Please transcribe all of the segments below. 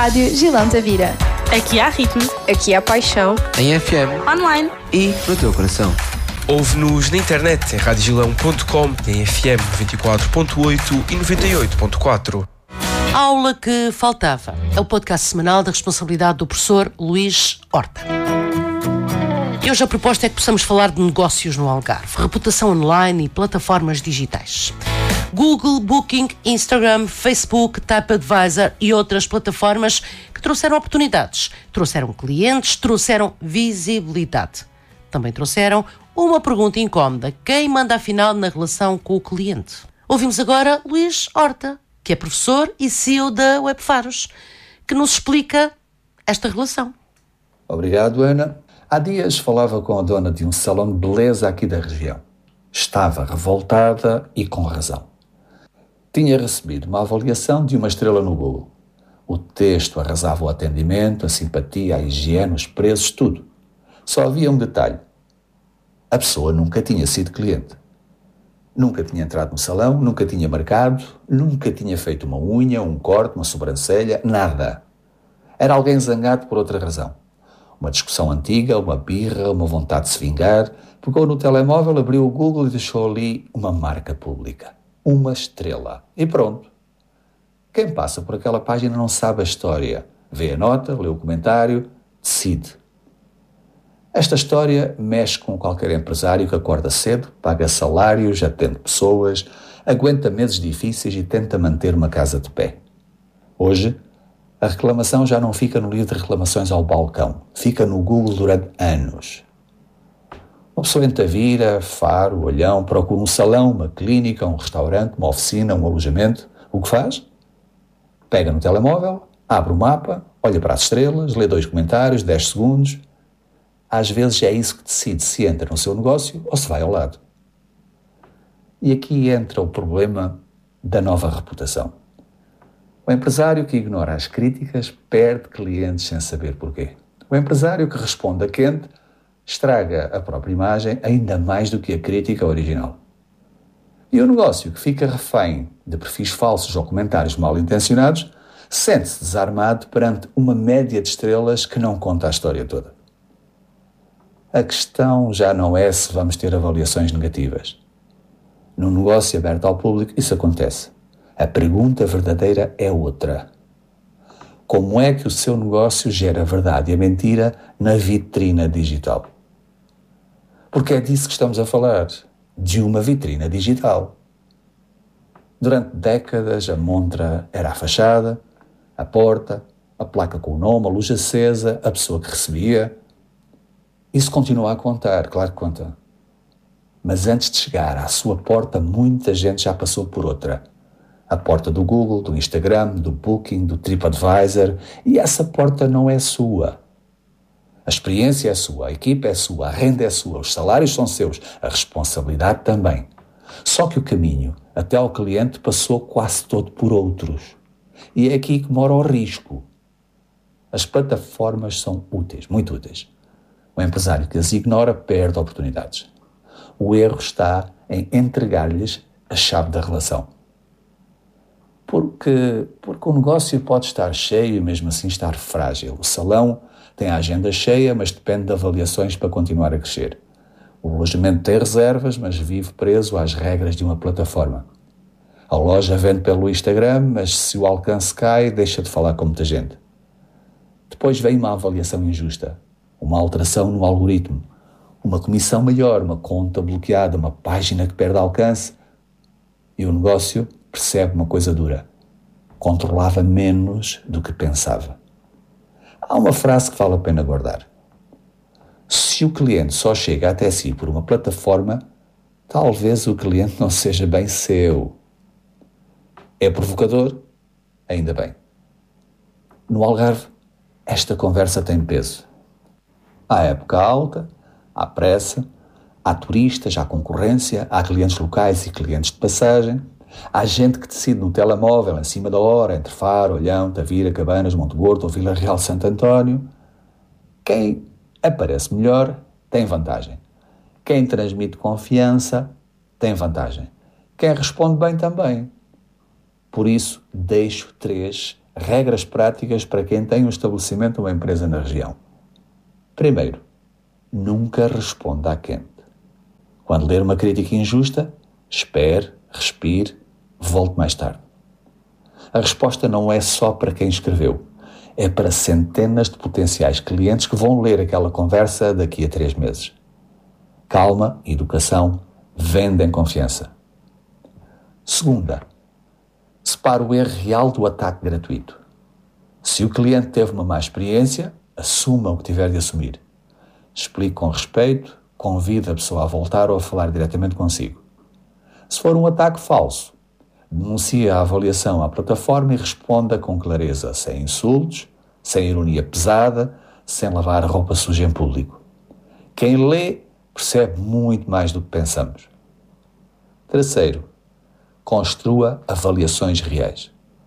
Rádio Gilão Tavira. Aqui há ritmo. Aqui há paixão. Em FM. Online. E no teu coração. Ouve-nos na internet em radiogilão.com, em FM 94.8 e 98.4. A aula que faltava é o podcast semanal da responsabilidade do professor Luís Horta. E hoje a proposta é que possamos falar de negócios no Algarve, reputação online e plataformas digitais. Google, Booking, Instagram, Facebook, TripAdvisor e outras plataformas que trouxeram oportunidades, trouxeram clientes, trouxeram visibilidade. Também trouxeram uma pergunta incómoda: quem manda afinal na relação com o cliente? Ouvimos agora Luís Horta, que é professor e CEO da Webfaros, que nos explica esta relação. Obrigado, Ana. Há dias falava com a dona de um salão de beleza aqui da região. Estava revoltada e com razão. Tinha recebido uma avaliação de 1 estrela no Google. O texto arrasava o atendimento, a simpatia, a higiene, os preços, tudo. Só havia um detalhe. A pessoa nunca tinha sido cliente. Nunca tinha entrado no salão, nunca tinha marcado, nunca tinha feito uma unha, um corte, uma sobrancelha, nada. Era alguém zangado por outra razão. Uma discussão antiga, uma birra, uma vontade de se vingar. Pegou no telemóvel, abriu o Google e deixou ali uma marca pública. 1 estrela. E pronto. Quem passa por aquela página não sabe a história. Vê a nota, lê o comentário, decide. Esta história mexe com qualquer empresário que acorda cedo, paga salários, atende pessoas, aguenta meses difíceis e tenta manter uma casa de pé. Hoje, a reclamação já não fica no livro de reclamações ao balcão, fica no Google durante anos. Uma pessoa em Tavira, Faro, Olhão, procura um salão, uma clínica, um restaurante, uma oficina, um alojamento. O que faz? Pega no telemóvel, abre o mapa, olha para as estrelas, lê 2 comentários, 10 segundos. Às vezes é isso que decide se entra no seu negócio ou se vai ao lado. E aqui entra o problema da nova reputação. O empresário que ignora as críticas perde clientes sem saber porquê. O empresário que responde a quente estraga a própria imagem ainda mais do que a crítica original. E o negócio que fica refém de perfis falsos ou comentários mal intencionados sente-se desarmado perante uma média de estrelas que não conta a história toda. A questão já não é se vamos ter avaliações negativas. Num negócio aberto ao público, isso acontece. A pergunta verdadeira é outra. Como é que o seu negócio gera a verdade e a mentira na vitrina digital? Porque é disso que estamos a falar, de uma vitrina digital. Durante décadas, a montra era a fachada, a porta, a placa com o nome, a luz acesa, a pessoa que recebia. Isso continua a contar, claro que conta. Mas antes de chegar à sua porta, muita gente já passou por outra. A porta do Google, do Instagram, do Booking, do TripAdvisor. E essa porta não é sua. A experiência é sua, a equipa é sua, a renda é sua, os salários são seus, a responsabilidade também. Só que o caminho até ao cliente passou quase todo por outros. E é aqui que mora o risco. As plataformas são úteis, muito úteis. O empresário que as ignora perde oportunidades. O erro está em entregar-lhes a chave da relação. Porque o negócio pode estar cheio e mesmo assim estar frágil. O salão tem a agenda cheia, mas depende de avaliações para continuar a crescer. O alojamento tem reservas, mas vive preso às regras de uma plataforma. A loja vende pelo Instagram, mas se o alcance cai, deixa de falar com muita gente. Depois vem uma avaliação injusta, uma alteração no algoritmo, uma comissão maior, uma conta bloqueada, uma página que perde alcance. E o negócio percebe uma coisa dura. Controlava menos do que pensava. Há uma frase que vale a pena guardar. Se o cliente só chega até si por uma plataforma, talvez o cliente não seja bem seu. É provocador? Ainda bem. No Algarve, esta conversa tem peso. Há época alta, há pressa, há turistas, há concorrência, há clientes locais e clientes de passagem. Há gente que decide no telemóvel, em cima da hora, entre Faro, Olhão, Tavira, Cabanas, Monte Gordo ou Vila Real Santo António. Quem aparece melhor tem vantagem. Quem transmite confiança tem vantagem. Quem responde bem também. Por isso, deixo 3 Regras práticas para quem tem um estabelecimento ou uma empresa na região. Primeiro, nunca responda à quente. Quando ler uma crítica injusta, espere, respire, volte mais tarde. A resposta não é só para quem escreveu, é para centenas de potenciais clientes que vão ler aquela conversa daqui a 3 meses. Calma, educação, vendem confiança. Segunda, separe o erro real do ataque gratuito. Se o cliente teve uma má experiência, assuma o que tiver de assumir. Explique com respeito, convide a pessoa a voltar ou a falar diretamente consigo. Se for um ataque falso, denuncie a avaliação à plataforma e responda com clareza, sem insultos, sem ironia pesada, sem lavar roupa suja em público. Quem lê percebe muito mais do que pensamos. Terceiro, construa avaliações reais.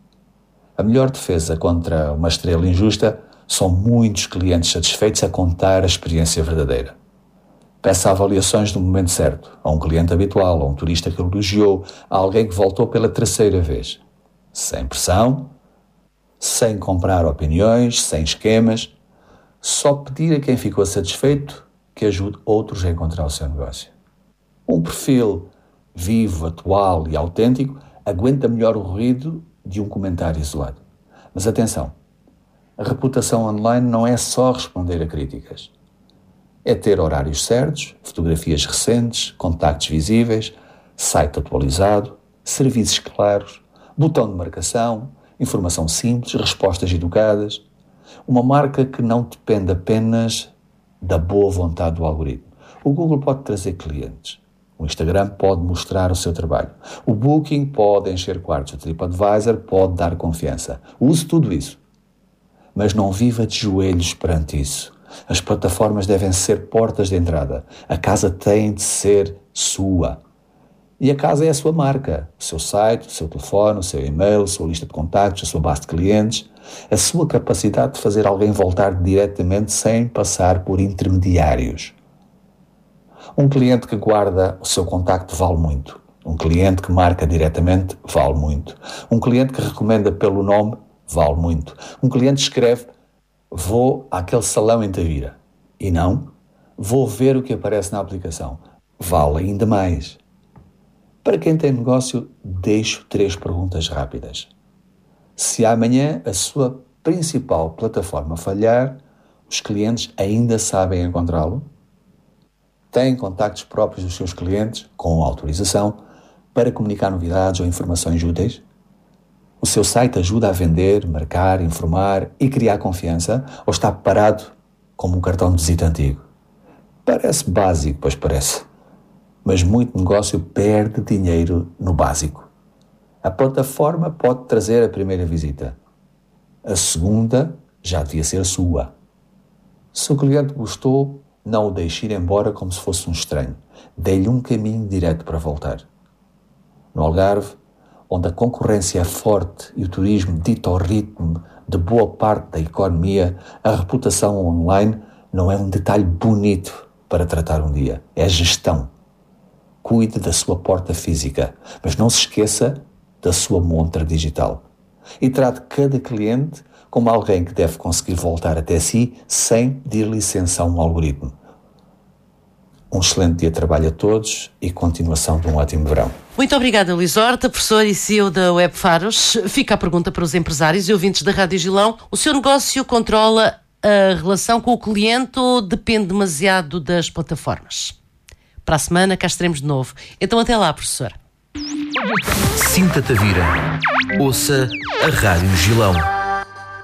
A melhor defesa contra uma estrela injusta são muitos clientes satisfeitos a contar a experiência verdadeira. Peça avaliações no momento certo, a um cliente habitual, a um turista que elogiou, a alguém que voltou pela 3ª vez. Sem pressão, sem comprar opiniões, sem esquemas, só pedir a quem ficou satisfeito que ajude outros a encontrar o seu negócio. Um perfil vivo, atual e autêntico aguenta melhor o ruído de um comentário isolado. Mas atenção, a reputação online não é só responder a críticas. É ter horários certos, fotografias recentes, contactos visíveis, site atualizado, serviços claros, botão de marcação, informação simples, respostas educadas. Uma marca que não depende apenas da boa vontade do algoritmo. O Google pode trazer clientes. O Instagram pode mostrar o seu trabalho. O Booking pode encher quartos. O TripAdvisor pode dar confiança. Use tudo isso. Mas não viva de joelhos perante isso. As plataformas devem ser portas de entrada. A casa tem de ser sua. E a casa é a sua marca. O seu site, o seu telefone, o seu e-mail, a sua lista de contactos, a sua base de clientes. A sua capacidade de fazer alguém voltar diretamente sem passar por intermediários. Um cliente que guarda o seu contacto vale muito. Um cliente que marca diretamente vale muito. Um cliente que recomenda pelo nome vale muito. Um cliente escreve: vou àquele salão em Tavira. E não, vou ver o que aparece na aplicação. Vale ainda mais. Para quem tem negócio, deixo 3 perguntas rápidas. Se amanhã a sua principal plataforma falhar, os clientes ainda sabem encontrá-lo? Têm contactos próprios dos seus clientes, com autorização, para comunicar novidades ou informações úteis? O seu site ajuda a vender, marcar, informar e criar confiança, ou está parado como um cartão de visita antigo? Parece básico, pois parece. Mas muito negócio perde dinheiro no básico. A plataforma pode trazer a primeira visita. A segunda já devia ser sua. Se o cliente gostou, não o deixe ir embora como se fosse um estranho. Dê-lhe um caminho direto para voltar. No Algarve, onde a concorrência é forte e o turismo dita o ritmo de boa parte da economia, a reputação online não é um detalhe bonito para tratar um dia. É gestão. Cuide da sua porta física, mas não se esqueça da sua montra digital. E trate cada cliente como alguém que deve conseguir voltar até si sem dir licença a um algoritmo. Um excelente dia de trabalho a todos e continuação de um ótimo verão. Muito obrigada, Luís Horta, professor e CEO da Web Faros. Fica a pergunta para os empresários e ouvintes da Rádio Gilão. O seu negócio controla a relação com o cliente ou depende demasiado das plataformas? Para a semana cá estaremos de novo. Então até lá, professor. Sinta-te a vira. Ouça a Rádio Gilão.